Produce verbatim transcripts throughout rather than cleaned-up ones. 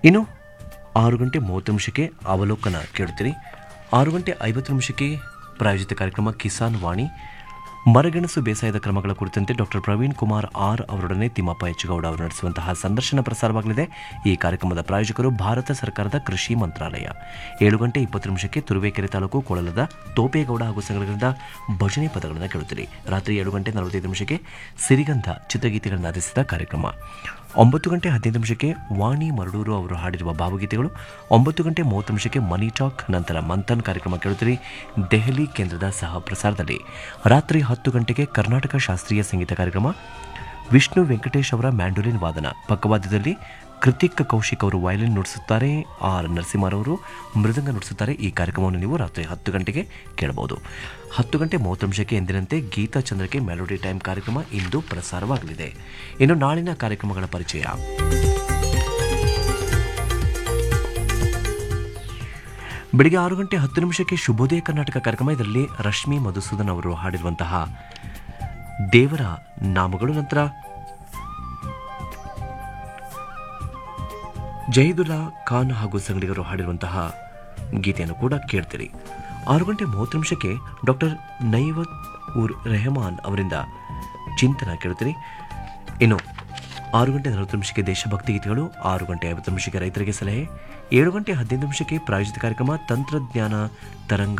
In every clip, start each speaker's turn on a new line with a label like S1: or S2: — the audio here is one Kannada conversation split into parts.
S1: ಇನ್ನು ಆರು ಗಂಟೆ ಮೂವತ್ತು ನಿಮಿಷಕ್ಕೆ ಅವಲೋಕನ ಕೇಳುತ್ತೀರಿ. ಆರು ಗಂಟೆ ಐವತ್ತು ನಿಮಿಷಕ್ಕೆ ಪ್ರಾಯೋಜಿತ ಕಾರ್ಯಕ್ರಮ ಕಿಸಾನ್ ವಾಣಿ, ಮರಗೆಣಸು ಬೇಸಾಯದ ಕ್ರಮಗಳ ಕುರಿತಂತೆ ಡಾಕ್ಟರ್ ಪ್ರವೀಣ್ ಕುಮಾರ್ ಆರ್ ಅವರೊಡನೆ ತಿಮ್ಮಪ್ಪ ಹೆಚ್ಚುಗೌಡ ಅವರು ನಡೆಸುವಂತಹ ಸಂದರ್ಶನ ಪ್ರಸಾರವಾಗಲಿದೆ. ಈ ಕಾರ್ಯಕ್ರಮದ ಪ್ರಾಯೋಜಕರು ಭಾರತ ಸರ್ಕಾರದ ಕೃಷಿ ಮಂತ್ರಾಲಯ. ಏಳು ಗಂಟೆ ಇಪ್ಪತ್ತು ನಿಮಿಷಕ್ಕೆ ತುರುವೇಕೆರೆ ತಾಲೂಕು ಕೊಳಲದ ತೋಪೇಗೌಡ ಹಾಗೂ ಸಂಘಗಳಿಂದ ಭಜನೆ ಪದಗಳನ್ನು ಕೇಳುತ್ತೀರಿ. ರಾತ್ರಿ ಏಳು ಗಂಟೆ ನಲವತ್ತೈದು ನಿಮಿಷಕ್ಕೆ ಸಿರಿಗಂಧ ಚಿತ್ರಗೀತೆಗಳನ್ನು ಆಧರಿಸಿದ ಕಾರ್ಯಕ್ರಮ. ಒಂಬತ್ತು ಗಂಟೆ ಹದಿನೈದು ನಿಮಿಷಕ್ಕೆ ವಾಣಿ ಮರಡೂರು ಅವರು ಹಾಡಿರುವ ಭಾವಗೀತೆಗಳು. ಒಂಬತ್ತು ಗಂಟೆ ಮೂವತ್ತು ನಿಮಿಷಕ್ಕೆ ಮನಿ ಟಾಕ್, ನಂತರ ಮಂಥನ್ ಕಾರ್ಯಕ್ರಮ ಕೇಳುತ್ತೀರಿ ದೆಹಲಿ ಕೇಂದ್ರದ ಸಹ ಪ್ರಸಾರದಲ್ಲಿ. ರಾತ್ರಿ ಹತ್ತು ಗಂಟೆಗೆ ಕರ್ನಾಟಕ ಶಾಸ್ತ್ರೀಯ ಸಂಗೀತ ಕಾರ್ಯಕ್ರಮ. ವಿಷ್ಣು ವೆಂಕಟೇಶ್ ಅವರ ಮ್ಯಾಂಡೋಲಿನ್ ವಾದನ, ಪಕ್ಕವಾದ್ಯದಲ್ಲಿ ಕೃತಿಕ್ ಕೌಶಿಕ್ ಅವರು ವಯಲಿನ್ ನುಡಿಸುತ್ತಾರೆ, ಆರ್ ನರಸಿಂಹರವರು ಮೃದಂಗ ನುಡಿಸುತ್ತಾರೆ. ಈ ಕಾರ್ಯಕ್ರಮವನ್ನು ನೀವು ರಾತ್ರಿ ಹತ್ತು ಗಂಟೆಗೆ ಕೇಳಬಹುದು. ಹತ್ತು ಗಂಟೆ ಮೂವತ್ತು ನಿಮಿಷಕ್ಕೆ ಎಂದಿನಂತೆ ಗೀತಾ ಚಂದ್ರಕ್ಕೆ ಮೆಲೋಡಿ ಟೈಮ್ ಕಾರ್ಯಕ್ರಮ ಇಂದು ಪ್ರಸಾರವಾಗಲಿದೆ. ಇನ್ನು ನಾಳಿನ ಕಾರ್ಯಕ್ರಮಗಳ ಪರಿಚಯ. ಬೆಳಿಗ್ಗೆ ಆರು ಗಂಟೆ ಹತ್ತು ನಿಮಿಷಕ್ಕೆ ಶುಭೋದಯ ಕರ್ನಾಟಕ ಕಾರ್ಯಕ್ರಮ. ಇದರಲ್ಲಿ ರಶ್ಮಿ ಮಧುಸೂದನ್ ಅವರು ಹಾಡಿರುವಂತಹ ದೇವರ ನಾಮಗಳು, ನಂತರ ಜಹೀದುಲ್ಲಾ ಖಾನ್ ಹಾಗೂ ಸಂಗಡಿಗರು ಹಾಡಿರುವಂತಹ ಗೀತೆಯನ್ನು ಕೂಡ ಕೇಳ್ತೀರಿ. ಆರು ಗಂಟೆ ಮೂವತ್ತು ನಿಮಿಷಕ್ಕೆ ಡಾಕ್ಟರ್ ನೈವತ್ ಉರ್ ರೆಹಮಾನ್ ಅವರಿಂದ ಚಿಂತನ ಕೇಳ್ತೀರಿ. ಇನ್ನು ಆರು ಗಂಟೆ ನಲವತ್ತು ನಿಮಿಷಕ್ಕೆ ದೇಶಭಕ್ತಿ ಗೀತೆಗಳು. ಆರು ಗಂಟೆ ಐವತ್ತು ನಿಮಿಷಕ್ಕೆ ರೈತರಿಗೆ ಸಲಹೆ. ಏಳು ಗಂಟೆ ಹದಿನೈದು ನಿಮಿಷಕ್ಕೆ ಪ್ರಾಯೋಜಿತ ಕಾರ್ಯಕ್ರಮ ತಂತ್ರಜ್ಞಾನ ತರಂಗ,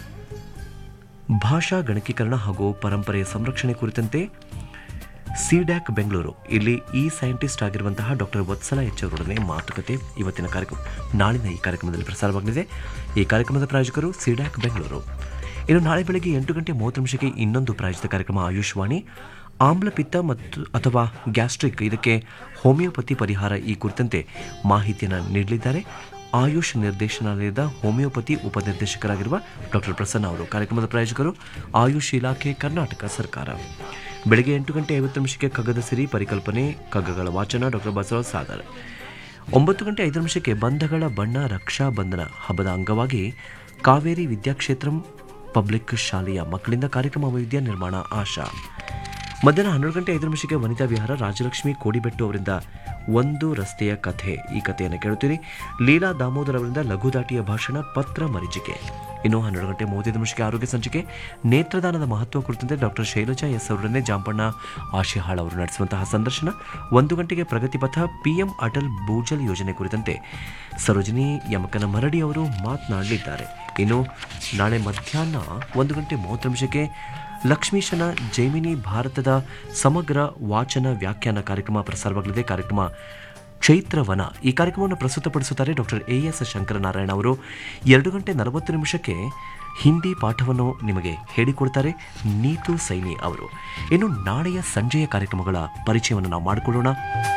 S1: ಭಾಷಾ ಗಣಕೀಕರಣ ಹಾಗೂ ಪರಂಪರೆಯ ಸಂರಕ್ಷಣೆ ಕುರಿತಂತೆ ಸಿಡ್ಯಾಕ್ ಬೆಂಗಳೂರು ಇಲ್ಲಿ ಈ ಸೈಂಟಿಸ್ಟ್ ಆಗಿರುವಂತಹ ಡಾಕ್ಟರ್ ವತ್ಸಲ ಎಚ್ ಅವರೊಡನೆ ಮಾತುಕತೆ ಇವತ್ತಿನ ಕಾರ್ಯಕ್ರಮ ನಾಳಿನ ಈ ಕಾರ್ಯಕ್ರಮದಲ್ಲಿ ಪ್ರಸಾರವಾಗಲಿದೆ. ಈ ಕಾರ್ಯಕ್ರಮದ ಪ್ರಾಯೋಜಕರು ಸಿಡ್ಯಾಕ್ ಬೆಂಗಳೂರು. ಇನ್ನು ನಾಳೆ ಬೆಳಗ್ಗೆ ಎಂಟು ಗಂಟೆ ಮೂವತ್ತು ನಿಮಿಷಕ್ಕೆ ಇನ್ನೊಂದು ಪ್ರಾಯೋಜಿತ ಕಾರ್ಯಕ್ರಮ ಆಯುಷ್ವಾಣಿ, ಆಮ್ಲಪಿತ್ತ ಮತ್ತು ಅಥವಾ ಗ್ಯಾಸ್ಟ್ರಿಕ್, ಇದಕ್ಕೆ ಹೋಮಿಯೋಪತಿ ಪರಿಹಾರ ಈ ಕುರಿತಂತೆ ಮಾಹಿತಿಯನ್ನು ನೀಡಲಿದ್ದಾರೆ ಆಯುಷ್ ನಿರ್ದೇಶನಾಲಯದ ಹೋಮಿಯೋಪತಿ ಉಪನಿರ್ದೇಶಕರಾಗಿರುವ ಡಾಕ್ಟರ್ ಪ್ರಸನ್ನ ಅವರು. ಕಾರ್ಯಕ್ರಮದ ಪ್ರಾಯೋಜಕರು ಆಯುಷ್ ಇಲಾಖೆ, ಕರ್ನಾಟಕ ಸರ್ಕಾರ. ಬೆಳಗ್ಗೆ ಎಂಟು ಗಂಟೆ ಐವತ್ತು ನಿಮಿಷಕ್ಕೆ ಕಗ್ಗದ ಸಿರಿ, ಪರಿಕಲ್ಪನೆ ಕಗ್ಗಗಳ ವಾಚನ ಡಾಕ್ಟರ್ ಬಸವರಾಜ್ ಸಾದರ್. ಒಂಬತ್ತು ಗಂಟೆ ಐದು ನಿಮಿಷಕ್ಕೆ ಬಂಧಗಳ ಬಣ್ಣ ರಕ್ಷಾ ಬಂಧನ ಹಬ್ಬದ ಅಂಗವಾಗಿ ಕಾವೇರಿ ವಿದ್ಯಾಕ್ಷೇತ್ರಂ ಪಬ್ಲಿಕ್ ಶಾಲೆಯ ಮಕ್ಕಳಿಂದ ಕಾರ್ಯಕ್ರಮ ವೈವಿಧ್ಯ ನಿರ್ಮಾಣ ಆಶಾ. ಮಧ್ಯಾಹ್ನ ಹನ್ನೆರಡು ಗಂಟೆ ಐದು ನಿಮಿಷಕ್ಕೆ ವನಿತಾ ವಿಹಾರ, ರಾಜಲಕ್ಷ್ಮಿ ಕೋಡಿಬೆಟ್ಟು ಅವರಿಂದ ಒಂದು ರಸ್ತೆಯ ಕಥೆ, ಈ ಕಥೆಯನ್ನು ಕೇಳುತ್ತೀರಿ. ಲೀಲಾ ದಾಮೋದರ್ ಅವರಿಂದ ಲಘುದಾಟಿಯ ಭಾಷಣ ಪತ್ರ ಮರೀಚಿಕೆ. ಇನ್ನು ಹನ್ನೆರಡು ಗಂಟೆ ಮೂವತ್ತೈದು ನಿಮಿಷಕ್ಕೆ ಆರೋಗ್ಯ ಸಂಚಿಕೆ, ನೇತ್ರದಾನದ ಮಹತ್ವ ಕುರಿತಂತೆ ಡಾಕ್ಟರ್ ಶೈಲಜಾ ಎಸ್ ಅವರನ್ನೇ ಜಾಂಪಣ್ಣ ಆಶಿಹಾಳ್ ಅವರು ನಡೆಸುವಂತಹ ಸಂದರ್ಶನ. ಒಂದು ಗಂಟೆಗೆ ಪ್ರಗತಿಪಥ, ಪಿಎಂ ಅಟಲ್ ಭೂಜಲ್ ಯೋಜನೆ ಕುರಿತಂತೆ ಸರೋಜಿನಿ ಯಮಕನ ಮರಡಿ ಅವರು ಮಾತನಾಡಲಿದ್ದಾರೆ. ಇನ್ನು ನಾಳೆ ಮಧ್ಯಾಹ್ನ ಒಂದು ಗಂಟೆ ಮೂವತ್ತು ನಿಮಿಷಕ್ಕೆ ಲಕ್ಷ್ಮೀಶನ ಜೈಮಿನಿ ಭಾರತದ ಸಮಗ್ರ ವಾಚನ ವ್ಯಾಖ್ಯಾನ ಕಾರ್ಯಕ್ರಮ ಪ್ರಸಾರವಾಗಲಿದೆ. ಕಾರ್ಯಕ್ರಮ ಚೈತ್ರವನ. ಈ ಕಾರ್ಯಕ್ರಮವನ್ನು ಪ್ರಸ್ತುತಪಡಿಸುತ್ತಾರೆ ಡಾಕ್ಟರ್ ಎ ಎಸ್ ಶಂಕರನಾರಾಯಣ ಅವರು. ಎರಡು ಗಂಟೆ ನಲವತ್ತು ನಿಮಿಷಕ್ಕೆ ಹಿಂದಿ ಪಾಠವನ್ನು ನಿಮಗೆ ಹೇಳಿಕೊಡ್ತಾರೆ ನೀತು ಸೈನಿ ಅವರು. ಇನ್ನು ನಾಳೆಯ ಸಂಜೆಯ ಕಾರ್ಯಕ್ರಮಗಳ ಪರಿಚಯವನ್ನು ನಾವು ಮಾಡಿಕೊಳ್ಳೋಣ.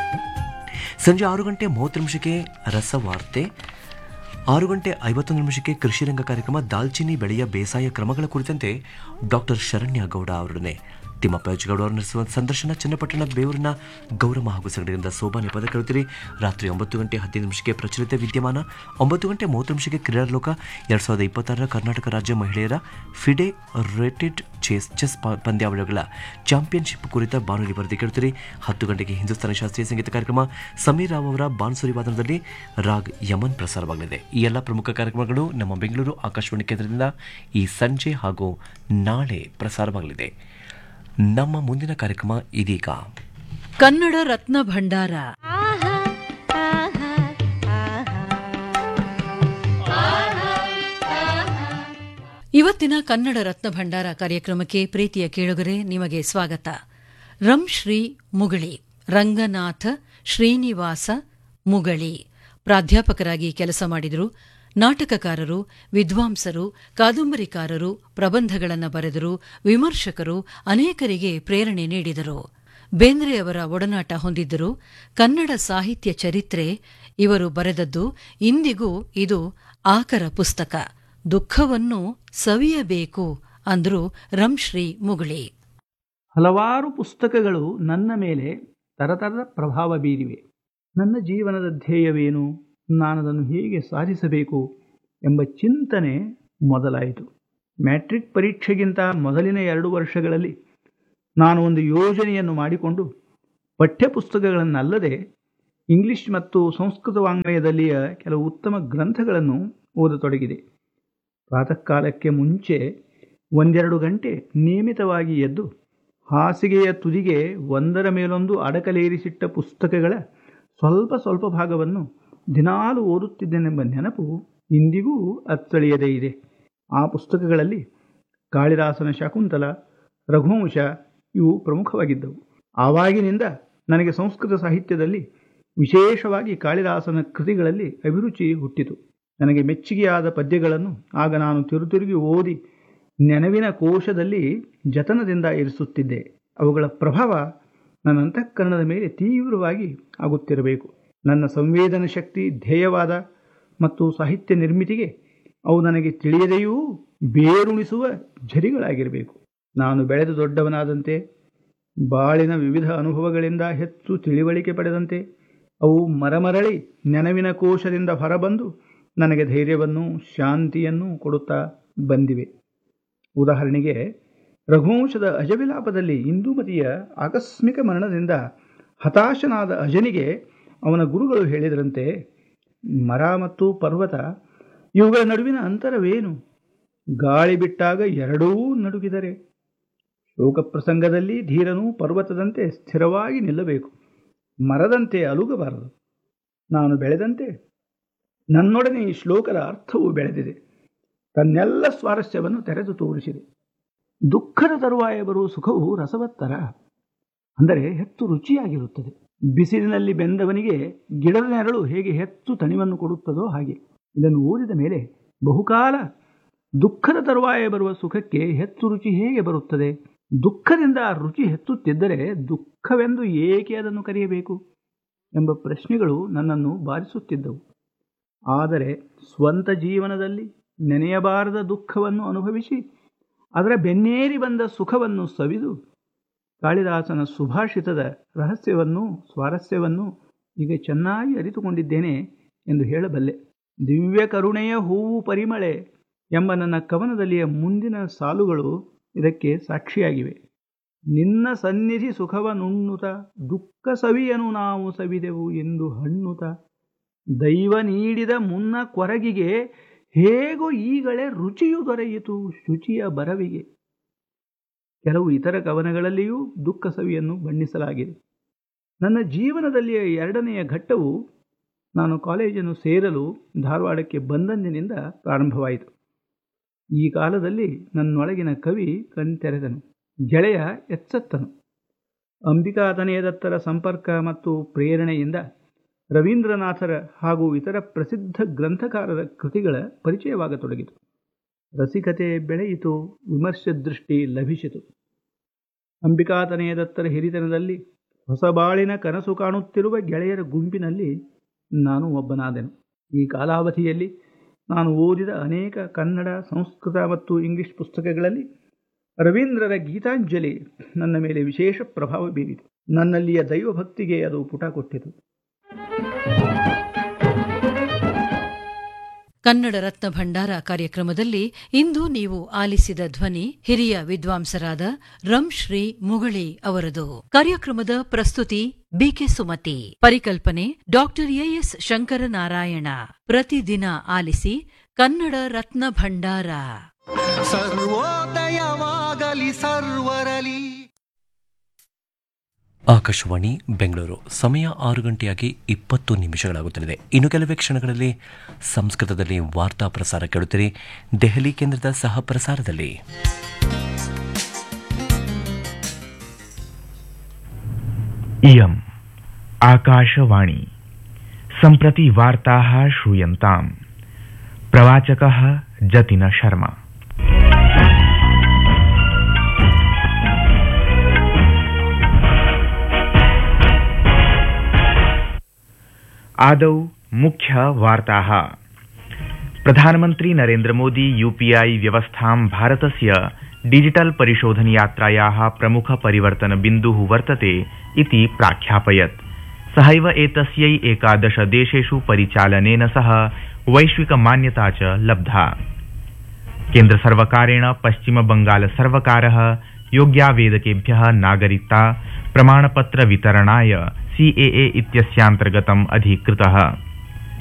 S1: ಸಂಜೆ ಆರು ಗಂಟೆ ಮೂವತ್ತು ನಿಮಿಷಕ್ಕೆ ರಸವಾರ್ತೆ, ಆರು ಗಂಟೆ ಐವತ್ತೊಂದು ನಿಮಿಷಕ್ಕೆ ಕೃಷಿರಂಗ ಕಾರ್ಯಕ್ರಮ, ದಾಲ್ಚಿನ್ನಿ ಬೆಳೆಯ ಬೇಸಾಯ ಕ್ರಮಗಳ ಕುರಿತಂತೆ ಡಾಕ್ಟರ್ ಶರಣ್ಯ ಗೌಡ ಅವರೊಡನೆ ತಿಮ್ಮಪ್ಪ ಹೆಚ್ಗೌಡ ಅವರು ನಡೆಸುವ ಸಂದರ್ಶನ. ಚನ್ನಪಟ್ಟಣ ಬೇವೂರಿನ ಗೌರಮ್ಮ ಹಾಗೂ ಸಂಗಡಿಗರಿಂದ ಸೋಬಾನೆ ಪದ ಕೇಳುತ್ತೀರಿ. ರಾತ್ರಿ ಒಂಬತ್ತು ಗಂಟೆ ಹದಿನೈದು ನಿಮಿಷಕ್ಕೆ ಪ್ರಚಲಿತ ವಿದ್ಯಮಾನ. ಒಂಬತ್ತು ಗಂಟೆ ಮೂವತ್ತು ನಿಮಿಷಕ್ಕೆ ಕ್ರೀಡಾಲೋಕ. ಎರಡು ಸಾವಿರದ ಇಪ್ಪತ್ತಾರರ ಕರ್ನಾಟಕ ರಾಜ್ಯ ಮಹಿಳೆಯರ FIDE rated chess chess ಪಂದ್ಯಾವಳಿಗಳ championship ಕುರಿತ ಬಾನುಲಿ ವರದಿ ಕೇಳುತ್ತೀರಿ. ಹತ್ತು ಗಂಟೆಗೆ ಹಿಂದೂಸ್ತಾನಿ ಶಾಸ್ತ್ರೀಯ ಸಂಗೀತ ಕಾರ್ಯಕ್ರಮ, ಸಮೀರ್ ರಾವ್ ಅವರ ಬಾನ್ಸುರಿ ವಾದನದಲ್ಲಿ ರಾಗ್ ಯಮನ್ ಪ್ರಸಾರವಾಗಲಿದೆ. ಈ ಎಲ್ಲ ಪ್ರಮುಖ ಕಾರ್ಯಕ್ರಮಗಳು ನಮ್ಮ ಬೆಂಗಳೂರು ಆಕಾಶವಾಣಿ ಕೇಂದ್ರದಿಂದ ಈ ಸಂಜೆ ಹಾಗೂ ನಾಳೆ ಪ್ರಸಾರವಾಗಲಿದೆ. ನಮ್ಮ ಮುಂದಿನ ಕಾರ್ಯಕ್ರಮ ಇದೀಗ.
S2: ಕನ್ನಡ ರತ್ನ ಭಂಡಾರ. ಇವತ್ತಿನ ಕನ್ನಡ ರತ್ನ ಭಂಡಾರ ಕಾರ್ಯಕ್ರಮಕ್ಕೆ ಪ್ರೀತಿಯ ಕೇಳುಗರೆ ನಿಮಗೆ ಸ್ವಾಗತ. ರಂಶ್ರೀ ಮುಗಳಿ, ರಂಗನಾಥ ಶ್ರೀನಿವಾಸ ಮುಗಳಿ ಪ್ರಾಧ್ಯಾಪಕರಾಗಿ ಕೆಲಸ ಮಾಡಿದರು. ನಾಟಕಕಾರರು, ವಿದ್ವಾಂಸರು, ಕಾದಂಬರಿಕಾರರು, ಪ್ರಬಂಧಗಳನ್ನು ಬರೆದರು. ವಿಮರ್ಶಕರು, ಅನೇಕರಿಗೆ ಪ್ರೇರಣೆ ನೀಡಿದರು. ಬೇಂದ್ರೆಯವರ ಒಡನಾಟ ಹೊಂದಿದ್ದರು. ಕನ್ನಡ ಸಾಹಿತ್ಯ ಚರಿತ್ರೆ ಇವರು ಬರೆದದ್ದು. ಇಂದಿಗೂ ಇದು ಆಕರ ಪುಸ್ತಕ. ದುಃಖವನ್ನು ಸವಿಯಬೇಕು ಅಂದ್ರು ರಂಶ್ರೀ ಮುಗಳಿ.
S3: ಹಲವಾರು ಪುಸ್ತಕಗಳು ನನ್ನ ಮೇಲೆ ತರತರದ ಪ್ರಭಾವ ಬೀರಿವೆ. ನನ್ನ ಜೀವನದ ಧ್ಯೇಯವೇನು, ನಾನದನ್ನು ಹೇಗೆ ಸಾಧಿಸಬೇಕು ಎಂಬ ಚಿಂತನೆ ಮೊದಲಾಯಿತು. ಮ್ಯಾಟ್ರಿಕ್ ಪರೀಕ್ಷೆಗಿಂತ ಮೊದಲಿನ ಎರಡು ವರ್ಷಗಳಲ್ಲಿ ನಾನು ಒಂದು ಯೋಜನೆಯನ್ನು ಮಾಡಿಕೊಂಡು ಪಠ್ಯಪುಸ್ತಕಗಳನ್ನಲ್ಲದೆ ಇಂಗ್ಲಿಷ್ ಮತ್ತು ಸಂಸ್ಕೃತ ವಾಂಗ್ಮಯದಲ್ಲಿಯ ಕೆಲವು ಉತ್ತಮ ಗ್ರಂಥಗಳನ್ನು ಓದತೊಡಗಿದೆ. ಪ್ರಾತಃ ಕಾಲಕ್ಕೆ ಮುಂಚೆ ಒಂದೆರಡು ಗಂಟೆ ನಿಯಮಿತವಾಗಿ ಎದ್ದು ಹಾಸಿಗೆಯ ತುದಿಗೆ ಒಂದರ ಮೇಲೊಂದು ಅಡಕಲೇರಿಸಿಟ್ಟ ಪುಸ್ತಕಗಳ ಸ್ವಲ್ಪ ಸ್ವಲ್ಪ ಭಾಗವನ್ನು ದಿನಾಲು ಓದುತ್ತಿದ್ದೇನೆಂಬ ನೆನಪು ಇಂದಿಗೂ ಅಚ್ಚಳಿಯದೇ ಇದೆ. ಆ ಪುಸ್ತಕಗಳಲ್ಲಿ ಕಾಳಿದಾಸನ ಶಾಕುಂತಲ, ರಘುವಂಶ ಇವು ಪ್ರಮುಖವಾಗಿದ್ದವು. ಆವಾಗಿನಿಂದ ನನಗೆ ಸಂಸ್ಕೃತ ಸಾಹಿತ್ಯದಲ್ಲಿ, ವಿಶೇಷವಾಗಿ ಕಾಳಿದಾಸನ ಕೃತಿಗಳಲ್ಲಿ ಅಭಿರುಚಿ ಹುಟ್ಟಿತು. ನನಗೆ ಮೆಚ್ಚುಗೆಯಾದ ಪದ್ಯಗಳನ್ನು ಆಗ ನಾನು ತಿರುತಿರುಗಿ ಓದಿ ನೆನವಿನ ಕೋಶದಲ್ಲಿ ಜತನದಿಂದ ಇರಿಸುತ್ತಿದ್ದೆ. ಅವುಗಳ ಪ್ರಭಾವ ನನ್ನ ಅಂತಃಕರಣದ ಮೇಲೆ ತೀವ್ರವಾಗಿ ಆಗುತ್ತಿರಬೇಕು. ನನ್ನ ಸಂವೇದನ ಶಕ್ತಿ ಧ್ಯೇಯವಾದ ಮತ್ತು ಸಾಹಿತ್ಯ ನಿರ್ಮಿತಿಗೆ ಅವು ನನಗೆ ತಿಳಿಯದೆಯೂ ಬೇರುಣಿಸುವ ಝರಿಗಳಾಗಿರಬೇಕು. ನಾನು ಬೆಳೆದು ದೊಡ್ಡವನಾದಂತೆ, ಬಾಳಿನ ವಿವಿಧ ಅನುಭವಗಳಿಂದ ಹೆಚ್ಚು ತಿಳಿವಳಿಕೆ ಪಡೆದಂತೆ ಅವು ಮರಮರಳಿ ನೆನವಿನ ಕೋಶದಿಂದ ಹೊರಬಂದು ನನಗೆ ಧೈರ್ಯವನ್ನು, ಶಾಂತಿಯನ್ನು ಕೊಡುತ್ತಾ ಬಂದಿವೆ. ಉದಾಹರಣೆಗೆ, ರಘುವಂಶದ ಅಜವಿಲಾಪದಲ್ಲಿ ಇಂದುಮತಿಯ ಆಕಸ್ಮಿಕ ಮರಣದಿಂದ ಹತಾಶನಾದ ಅಜನಿಗೆ ಅವನ ಗುರುಗಳು ಹೇಳಿದರಂತೆ, ಮರ ಮತ್ತು ಪರ್ವತ ಇವುಗಳ ನಡುವಿನ ಅಂತರವೇನು? ಗಾಳಿ ಬಿಟ್ಟಾಗ ಎರಡೂ ನಡುಗಿದರೆ. ಶೋಕ ಪ್ರಸಂಗದಲ್ಲಿ ಧೀರನು ಪರ್ವತದಂತೆ ಸ್ಥಿರವಾಗಿ ನಿಲ್ಲಬೇಕು, ಮರದಂತೆ ಅಲುಗಬಾರದು. ನಾನು ಬೆಳೆದಂತೆ ನನ್ನೊಡನೆ ಈ ಶ್ಲೋಕದ ಅರ್ಥವು ಬೆಳೆದಿದೆ, ತನ್ನೆಲ್ಲ ಸ್ವಾರಸ್ಯವನ್ನು ತೆರೆದು ತೋರಿಸಿದೆ. ದುಃಖದ ತರುವಾಯ ಬರುವ ಸುಖವು ರಸವತ್ತರ, ಅಂದರೆ ಹೆಚ್ಚು ರುಚಿಯಾಗಿರುತ್ತದೆ. ಬಿಸಿಲಿನಲ್ಲಿ ಬೆಂದವನಿಗೆ ಗಿಡದ ನೆರಳು ಹೇಗೆ ಹೆಚ್ಚು ತಣಿವನ್ನು ಕೊಡುತ್ತದೋ ಹಾಗೆ. ಇದನ್ನು ಓದಿದ ಮೇಲೆ ಬಹುಕಾಲ ದುಃಖದ ತರುವಾಯ ಬರುವ ಸುಖಕ್ಕೆ ಹೆಚ್ಚು ರುಚಿ ಹೇಗೆ ಬರುತ್ತದೆ? ದುಃಖದಿಂದ ಆ ರುಚಿ ಹೆಚ್ಚುತ್ತಿದ್ದರೆ ದುಃಖವೆಂದು ಏಕೆ ಅದನ್ನು ಕರೆಯಬೇಕು ಎಂಬ ಪ್ರಶ್ನೆಗಳು ನನ್ನನ್ನು ಬಾರಿಸುತ್ತಿದ್ದವು. ಆದರೆ ಸ್ವಂತ ಜೀವನದಲ್ಲಿ ನೆನೆಯಬಾರದ ದುಃಖವನ್ನು ಅನುಭವಿಸಿ ಅದರ ಬೆನ್ನೇರಿ ಬಂದ ಸುಖವನ್ನು ಸವಿದು ಕಾಳಿದಾಸನ ಸುಭಾಷಿತದ ರಹಸ್ಯವನ್ನು, ಸ್ವಾರಸ್ಯವನ್ನು ಈಗ ಚೆನ್ನಾಗಿ ಅರಿತುಕೊಂಡಿದ್ದೇನೆ ಎಂದು ಹೇಳಬಲ್ಲೆ. ದಿವ್ಯ ಕರುಣೆಯ ಹೂವು ಪರಿಮಳೆ ಎಂಬ ನನ್ನ ಕವನದಲ್ಲಿಯ ಮುಂದಿನ ಸಾಲುಗಳು ಇದಕ್ಕೆ ಸಾಕ್ಷಿಯಾಗಿವೆ. ನಿನ್ನ ಸನ್ನಿಧಿ ಸುಖವನುಣ್ಣುತ ದುಃಖ ಸವಿಯನು ನಾವು ಸವಿದೆವು ಎಂದು ಹಣ್ಣುತ, ದೈವ ನೀಡಿದ ಮುನ್ನ ಕೊರಗಿಗೆ ಹೇಗೋ ಈಗಲೇ ರುಚಿಯು ದೊರೆಯಿತು ಶುಚಿಯ ಬರವಿಗೆ. ಕೆಲವು ಇತರ ಕವನಗಳಲ್ಲಿಯೂ ದುಃಖ ಸವಿಯನ್ನು ಬಣ್ಣಿಸಲಾಗಿದೆ. ನನ್ನ ಜೀವನದಲ್ಲಿಯ ಎರಡನೆಯ ಘಟ್ಟವು ನಾನು ಕಾಲೇಜನ್ನು ಸೇರಲು ಧಾರವಾಡಕ್ಕೆ ಬಂದಂದಿನಿಂದ ಪ್ರಾರಂಭವಾಯಿತು. ಈ ಕಾಲದಲ್ಲಿ ನನ್ನೊಳಗಿನ ಕವಿ ಕಣ್ತೆರೆದನು, ಗೆಳೆಯ ಎಚ್ಚೆತ್ತನು. ಅಂಬಿಕಾತನಯದತ್ತರ ಸಂಪರ್ಕ ಮತ್ತು ಪ್ರೇರಣೆಯಿಂದ ರವೀಂದ್ರನಾಥರ ಹಾಗೂ ಇತರ ಪ್ರಸಿದ್ಧ ಗ್ರಂಥಕಾರರ ಕೃತಿಗಳ ಪರಿಚಯವಾಗತೊಡಗಿತು. ರಸಿಕತೆ ಬೆಳೆಯಿತು, ವಿಮರ್ಶೆ ದೃಷ್ಟಿ ಲಭಿಸಿತು. ಅಂಬಿಕಾತನಯದತ್ತರ ಹಿರಿತನದಲ್ಲಿ ಹೊಸ ಬಾಳಿನ ಕನಸು ಕಾಣುತ್ತಿರುವ ಗೆಳೆಯರ ಗುಂಪಿನಲ್ಲಿ ನಾನು ಒಬ್ಬನಾದೆನು. ಈ ಕಾಲಾವಧಿಯಲ್ಲಿ ನಾನು ಓದಿದ ಅನೇಕ ಕನ್ನಡ, ಸಂಸ್ಕೃತ ಮತ್ತು ಇಂಗ್ಲಿಷ್ ಪುಸ್ತಕಗಳಲ್ಲಿ ರವೀಂದ್ರರ ಗೀತಾಂಜಲಿ ನನ್ನ ಮೇಲೆ ವಿಶೇಷ ಪ್ರಭಾವ ಬೀರಿತು. ನನ್ನಲ್ಲಿಯ ದೈವಭಕ್ತಿಗೆ ಅದು ಪುಟ ಕೊಟ್ಟಿತು.
S2: ಕನ್ನಡ ರತ್ನ ಭಂಡಾರ ಕಾರ್ಯಕ್ರಮದಲ್ಲಿ ಇಂದು ನೀವು ಆಲಿಸಿದ ಧ್ವನಿ ಹಿರಿಯ ವಿದ್ವಾಂಸರಾದ ರಂಶ್ರೀ ಮುಗಳಿ ಅವರದು. ಕಾರ್ಯಕ್ರಮದ ಪ್ರಸ್ತುತಿ ಬಿಕೆ ಸುಮತಿ, ಪರಿಕಲ್ಪನೆ ಡಾಕ್ಟರ್ ಎಎಸ್ ಶಂಕರನಾರಾಯಣ. ಪ್ರತಿದಿನ ಆಲಿಸಿ ಕನ್ನಡ ರತ್ನ ಭಂಡಾರ.
S4: ಸರ್ವೋದಯವಾಗಲಿ ಸರ್ವರಲಿ.
S1: ಆಕಾಶವಾಣಿ ಬೆಂಗಳೂರು. ಸಮಯ ಆರು ಗಂಟೆಯಾಗಿ ಇಪ್ಪತ್ತು ನಿಮಿಷಗಳಾಗುತ್ತಲಿದೆ. ಇನ್ನು ಕೆಲವೇ ಕ್ಷಣಗಳಲ್ಲಿ ಸಂಸ್ಕೃತದಲ್ಲಿ ವಾರ್ತಾ ಪ್ರಸಾರ ಕೇಳುತ್ತೀರಿ, ದೆಹಲಿ ಕೇಂದ್ರದ ಸಹ ಪ್ರಸಾರದಲ್ಲಿ.
S5: इयम् आकाशवाणी. सम्प्रति वार्ताः श्रूयन्ताम्. प्रवाचकः जतिन शर्मा. आदौ मुख्य वार्ताः. प्रधानमन्त्री नरेन्द्र मोदी यूपीआई व्यवस्थां भारतस्य डिजिटल परिशोधन यात्रायाः प्रमुख परिवर्तन बिन्दुः वर्तते इति प्राख्यापयत्. सहैव एतस्यै एकादश देशेषु परिचालनेन सह वैश्विक मान्यता च लब्धा. केन्द्र सर्वकारेण पश्चिम बंगाल सर्वकारः योग्यावेदकेभ्यः नागरिकता प्रमाणपत्र वितरणाय सीएए इत्यस्यान्तर्गतम् अधिकृतः।